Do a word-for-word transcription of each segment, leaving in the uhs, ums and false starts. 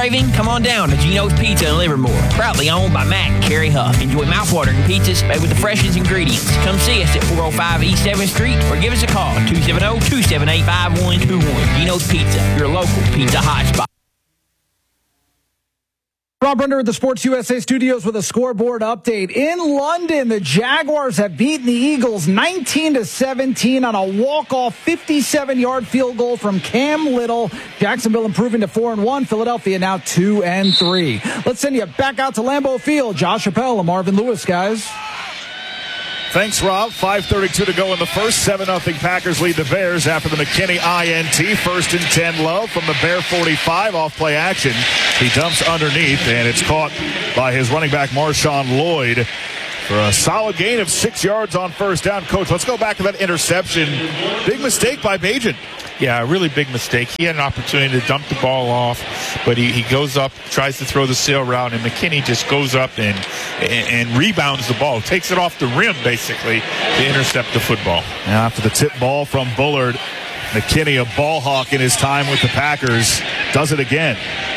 craving? Come on down to Gino's Pizza in Livermore. Proudly owned by Matt and Carrie Huff. Enjoy mouthwatering pizzas made with the freshest ingredients. Come see us at four oh five East seventh Street or give us a call at two seven zero, two seven eight, five one two one. Gino's Pizza, your local pizza hotspot. Rob Brender at the Sports U S A studios with a scoreboard update. In London, the Jaguars have beaten the Eagles nineteen to seventeen on a walk-off fifty-seven-yard field goal from Cam Little. Jacksonville improving to four and one. Philadelphia now two and three. Let's send you back out to Lambeau Field. Josh Appel and Marvin Lewis, guys. Thanks, Rob. five thirty-two to go in the first. seven nothing Packers lead the Bears after the McKinney I N T. First and ten, Love from the Bear forty-five. Off play action. He dumps underneath, and it's caught by his running back, Marshawn Lloyd, for a solid gain of six yards on first down. Coach, let's go back to that interception. Big mistake by Bagent. Yeah, a really big mistake. He had an opportunity to dump the ball off, but he, he goes up, tries to throw the sail route, and McKinney just goes up and, and, and rebounds the ball, takes it off the rim, basically, to intercept the football. Now after the tip ball from Bullard, McKinney, a ball hawk in his time with the Packers, does it again.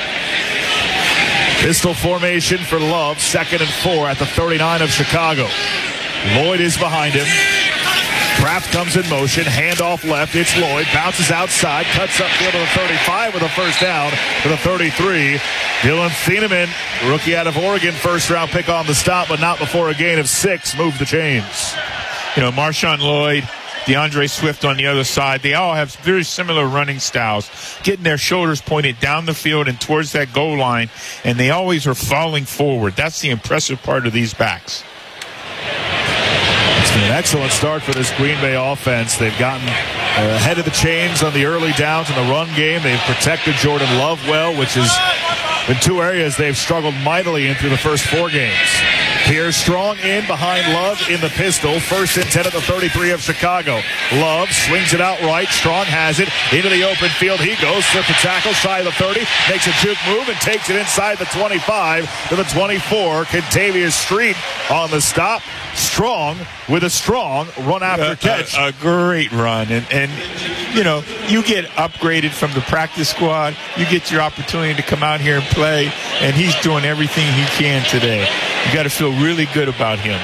Pistol formation for Love, second and four at the thirty-nine of Chicago. Lloyd is behind him. Kraft comes in motion, handoff left, it's Lloyd, bounces outside, cuts up field to the thirty-five with a first down to the thirty-three. Dylan Thieneman, rookie out of Oregon, first round pick on the stop, but not before a gain of six, moved the chains. You know, Marshawn Lloyd, DeAndre Swift on the other side, they all have very similar running styles, getting their shoulders pointed down the field and towards that goal line, and they always are falling forward. That's the impressive part of these backs. It's been an excellent start for this Green Bay offense. They've gotten uh, ahead of the chains on the early downs in the run game. They've protected Jordan Love well, which is in two areas they've struggled mightily in through the first four games. Pierre Strong in behind Love in the pistol. First and ten at the thirty-three of Chicago. Love swings it out right. Strong has it into the open field. He goes for the tackle shy of the thirty. Makes a juke move and takes it inside the twenty-five to the twenty-four. Contavious Street on the stop. Strong with a strong run after catch. A, a, a great run. And, and, you know, you get upgraded from the practice squad. You get your opportunity to come out here and play. And he's doing everything he can today. You got to feel really good about him.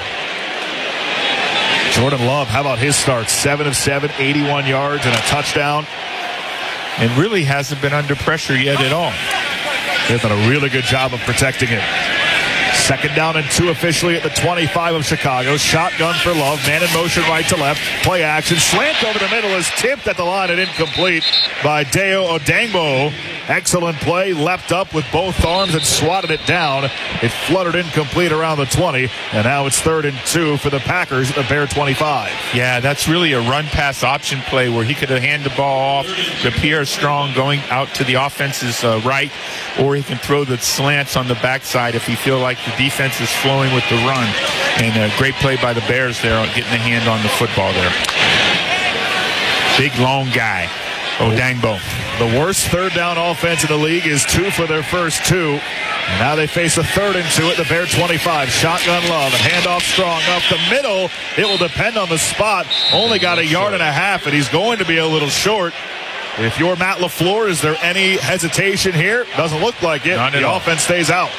Jordan Love, how about his start? seven of seven, eighty-one yards and a touchdown. And really hasn't been under pressure yet at all. They've done a really good job of protecting him. Second down and two officially at the twenty-five of Chicago. Shotgun for Love. Man in motion right to left. Play action. Slant over the middle is tipped at the line and incomplete by Deo Odangbo. Excellent play. Leapt up with both arms and swatted it down. It fluttered incomplete around the twenty. And now it's third and two for the Packers at the Bear twenty-five. Yeah, that's really a run-pass option play where he could have handed the ball off to Pierre Strong going out to the offense's uh, right, or he can throw the slants on the backside if he feel like the defense is flowing with the run. And a great play by the Bears there on getting a hand on the football there. Big, long guy, Odangbo. The worst third down offense in the league is two for their first two. And now they face a third and two at the Bear twenty-five. Shotgun Love. Handoff Strong up the middle. It will depend on the spot. Only got a yard and a half, and he's going to be a little short. If you're Matt LaFleur, is there any hesitation here? Doesn't look like it. Not at the all. offense stays out.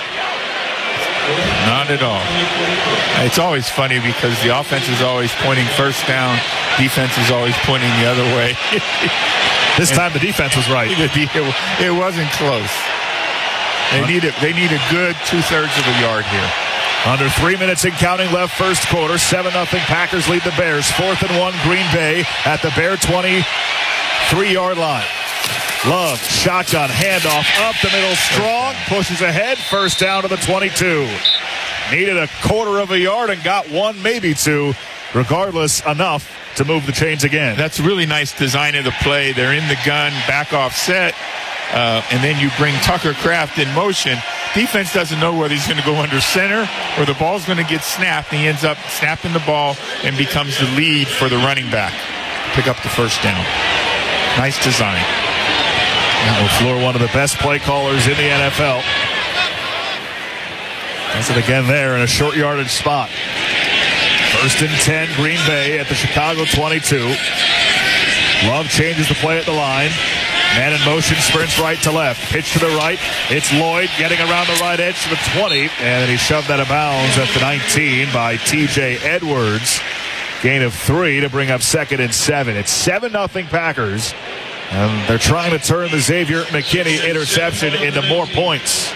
Not at all. It's always funny because the offense is always pointing first down. Defense is always pointing the other way. This time the defense was right. It wasn't close. They need it. They need a good two-thirds of a yard here. Under three minutes and counting left first quarter. seven nothing Packers lead the Bears. Fourth and one Green Bay at the Bear twenty-three-yard line. Love, shotgun, handoff up the middle. Strong pushes ahead. First down to the twenty-two. Needed a quarter of a yard and got one, maybe two. Regardless, enough to move the chains again. That's a really nice design of the play. They're in the gun, back off set, uh, and then you bring Tucker Kraft in motion. Defense doesn't know whether he's going to go under center or the ball's going to get snapped, and he ends up snapping the ball and becomes the lead for the running back. Pick up the first down. Nice design. LaFleur, one of the best play callers in the N F L. Does it again there in a short yardage spot. First and ten, Green Bay at the Chicago twenty-two. Love changes the play at the line. Man in motion, sprints right to left. Pitch to the right. It's Lloyd getting around the right edge to the twenty. And he shoved that out of bounds at the nineteen by T J Edwards. Gain of three to bring up second and seven. It's seven nothing Packers. And they're trying to turn the Xavier McKinney interception into more points.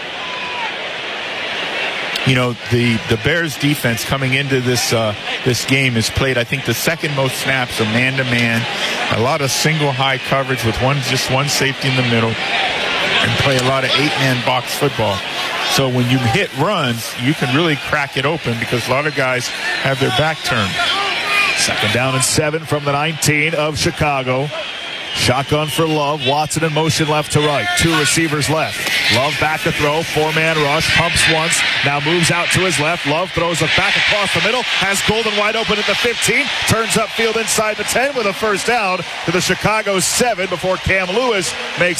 You know, the, the Bears defense coming into this uh, this game has played, I think, the second most snaps of man-to-man. A lot of single high coverage with one just one safety in the middle, and play a lot of eight-man box football. So when you hit runs, you can really crack it open because a lot of guys have their back turned. Second down and seven from the nineteen of Chicago. Shotgun for Love. Watson in motion left to right. Two receivers left. Love back to throw. Four-man rush. Pumps once. Now moves out to his left. Love throws it back across the middle. Has Golden wide open at the fifteen. Turns upfield inside the ten with a first down to the Chicago seven before Cam Lewis makes